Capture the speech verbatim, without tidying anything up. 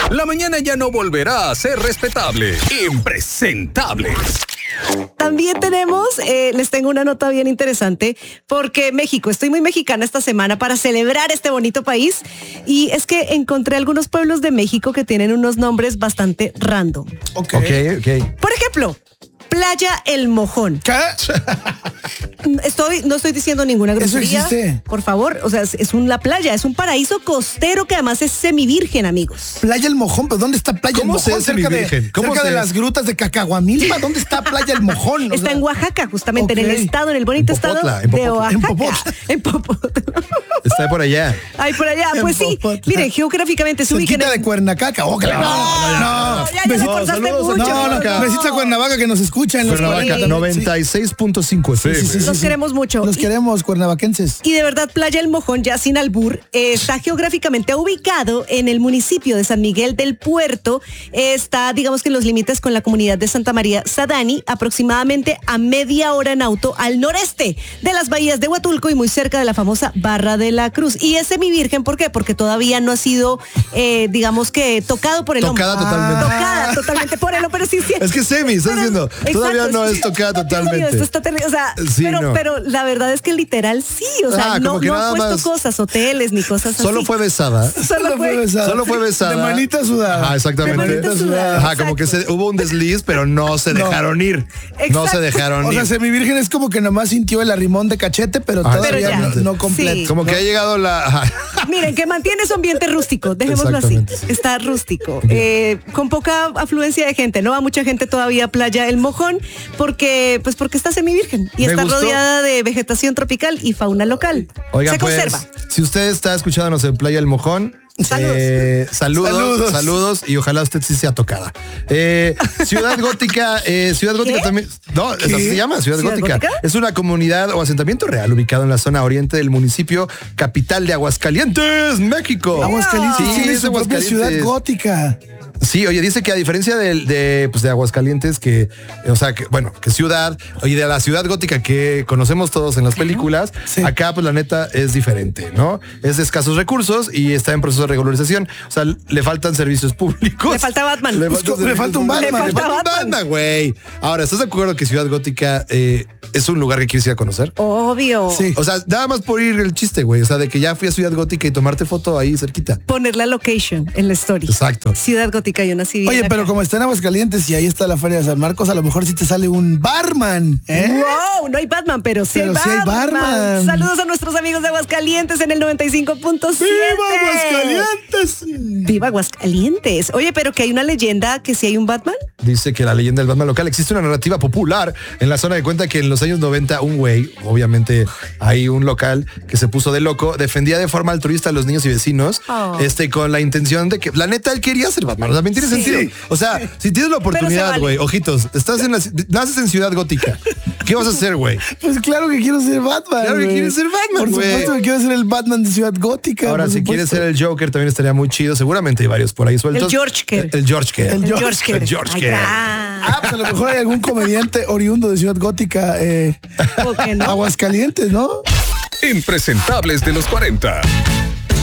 la mañana ya no volverá a ser respetable. Impresentables. También tenemos, eh, les tengo una nota bien interesante, porque México, estoy muy mexicana esta semana para celebrar este bonito país, y es que encontré algunos pueblos de México que tienen unos nombres bastante random. Ok, ok. okay. Por ejemplo, Playa El Mojón. ¿Qué? Estoy, no estoy diciendo ninguna grosería. ¿Eso existe? Por favor, o sea, es, es una playa, es un paraíso costero que además es semivirgen, amigos. Playa El Mojón, ¿pero dónde está Playa El ¿Cómo Mojón? se es Cerca, de, semivirgen? ¿Cómo cerca se de es? las grutas de Cacahuamilpa. ¿Dónde está Playa El Mojón? O Está sea, en Oaxaca, justamente, okay. en el estado, en el bonito En Popotla, estado en de Popotla. Oaxaca. En Popotla. En Popotla. Está por allá. Ay, por allá, En pues sí. Popotla. Miren, geográficamente se ubica en cerquita el... de Cuernavaca. Oh, claro. No, no, ya, ya te Besito- esforzaste saludos a mucho. no, no, Cuernavaca. besito a Cuernavaca que nos escucha en los Cuernavaca, cuarenta. noventa y seis punto cinco. Sí, sí, sí, Los sí. queremos mucho. Los Y- queremos, cuernavaquenses. Y de verdad, Playa El Mojón, ya sin albur, eh, está geográficamente ubicado en el municipio de San Miguel del Puerto. Eh, está, digamos que en los límites con la comunidad de Santa María Sadani, aproximadamente a media hora en auto al noreste de las bahías de Huatulco y muy cerca de la famosa Barra de la Cruz. Y es semivirgen, ¿por qué? Porque todavía no ha sido, eh, digamos que, tocado por el Tocada hombre. totalmente. Tocada totalmente por él, pero sí, sí. Es que semi, estás Pero- diciendo. Todavía exacto, no sí. es tocada Dios mío, totalmente. esto está terrible, o sea, Sí, pero, no. pero la verdad es que literal sí, o sea, Ah, no, como que no nada han puesto más- cosas, hoteles ni cosas así. Solo fue besada. Solo fue. besada. Solo fue besada. De manita sudada. Ajá, exactamente. De manita sudada, Ajá, exacto. como que se, hubo un desliz, pero no se No. dejaron ir. No Exacto. se dejaron O ir. sea, semivirgen es como que nomás sintió el arrimón de cachete, pero Ah, todavía Pero no, ya. no completo. Sí. Como que ha llegado la... ajá. Miren, que mantiene su ambiente rústico, dejémoslo así. Exactamente. Está rústico. Eh, con poca afluencia de gente, no va mucha gente todavía a Playa El Mojón, porque, pues porque está semivirgen y Me está gustó. rodeada de vegetación tropical y fauna local. Oigan, Se pues, conserva. si usted está escuchándonos en Playa El Mojón, Saludos. eh, saludos, saludos, Saludos. y ojalá usted sí sea tocada. Eh, Ciudad Gótica, eh, Ciudad Gótica ¿Qué? también, no, esa se llama Ciudad, ¿Ciudad Gótica. Gótica? Es una comunidad o asentamiento real ubicado en la zona oriente del municipio capital de Aguascalientes, México. Aguascalientes Sí, tiene es su propia Aguascalientes. ciudad gótica. Sí, oye, dice que a diferencia del- de, pues de Aguascalientes, que, o sea, que, bueno, que ciudad, oye, de la ciudad gótica que conocemos todos en las películas, Sí. acá, pues la neta es diferente, ¿no? Es de escasos recursos y está en proceso de regularización. O sea, le faltan servicios públicos. Le falta Batman. Le Pues, falta, le falta un servicios Batman. públicos. Le falta un Batman. Batman, güey. Ahora, ¿estás de acuerdo que Ciudad Gótica eh, es un lugar que quieres ir a conocer? Obvio. Sí. O sea, nada más por ir el chiste, güey. O sea, de que ya fui a Ciudad Gótica y tomarte foto ahí cerquita. Poner la location en la story. Exacto. Ciudad Gótica y una civil. Oye, pero como está en Aguascalientes y ahí está la Feria de San Marcos, a lo mejor sí te sale un barman, ¿eh? Wow, no hay Batman, pero sí, Pero hay, sí hay Batman. barman. Saludos a nuestros amigos de Aguascalientes en el noventa y cinco punto siete. ¡Viva Aguascalientes! Viva Aguascalientes. Oye, pero que hay una leyenda que si hay un Batman. Dice que la leyenda del Batman local, existe una narrativa popular en la zona que cuenta que en los años noventa un güey, obviamente hay un local que se puso de loco, defendía de forma altruista a los niños y vecinos, Oh. este con la intención de que, la neta, él quería ser Batman. O sea, también tiene Sí. sentido. O sea, si tienes la Pero oportunidad, se vale. güey, ojitos, estás en la, naces en Ciudad Gótica. ¿Qué vas a hacer, güey? Pues claro que quiero ser Batman. Claro que güey. quieres ser Batman, Por güey. supuesto que quiero ser el Batman de Ciudad Gótica. Ahora, por si supuesto. quieres ser el Joker, también estaría muy chido. Seguramente hay varios por ahí sueltos. El George Kerr. El, el George Kerr. El El George George Kerr. el George Ay, Kerr. ah. Ah, pues a lo mejor hay algún comediante oriundo de Ciudad Gótica, eh, ¿Por qué no? Aguascalientes, ¿no? Impresentables de los cuarenta.